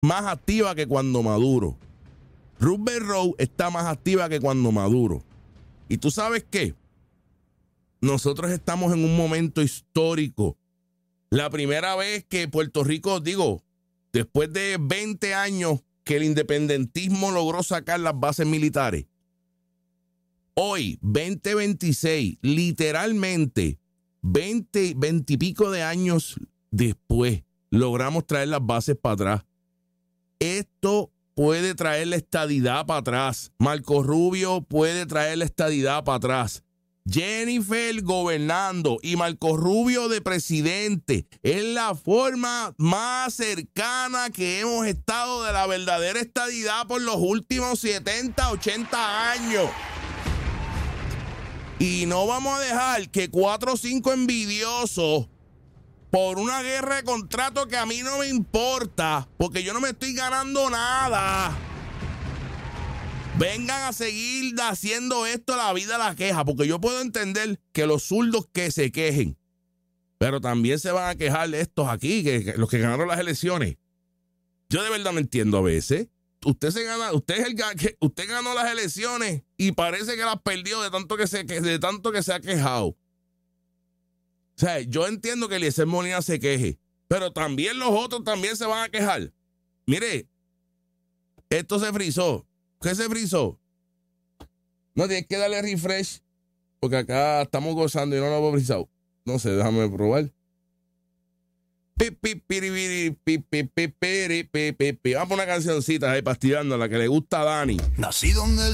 más activa que cuando Maduro. Roosevelt Road está más activa que cuando Maduro. ¿Y tú sabes qué? Nosotros estamos en un momento histórico. La primera vez que Puerto Rico, después de 20 años que el independentismo logró sacar las bases militares, hoy, 2026, literalmente 20 y pico de años después, logramos traer las bases para atrás. Esto puede traer la estadidad para atrás. Marco Rubio puede traer la estadidad para atrás. Jennifer gobernando y Marco Rubio de presidente es la forma más cercana que hemos estado de la verdadera estadidad por los últimos 70, 80 años. Y no vamos a dejar que 4 o 5 envidiosos por una guerra de contrato que a mí no me importa, porque yo no me estoy ganando nada, vengan a seguir haciendo esto la vida a la queja, porque yo puedo entender que los zurdos que se quejen, pero también se van a quejar de estos aquí, que los que ganaron las elecciones. Yo de verdad no entiendo a veces. Usted ganó las elecciones y parece que las perdió de tanto que se ha quejado. O sea, yo entiendo que Eliezer Molina se queje, pero también los otros también se van a quejar. Mire, esto se frizó. ¿Qué se frizó? No, tienes que darle refresh, porque acá estamos gozando y no lo hemos frizado. No sé, déjame probar. Vamos a poner una cancioncita ahí, pastillando, la que le gusta a Dani. Nacido en el